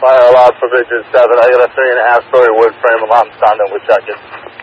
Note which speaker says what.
Speaker 1: Fire alarm provision 7. I got a 3.5-story wood frame. I'm standing with check-in.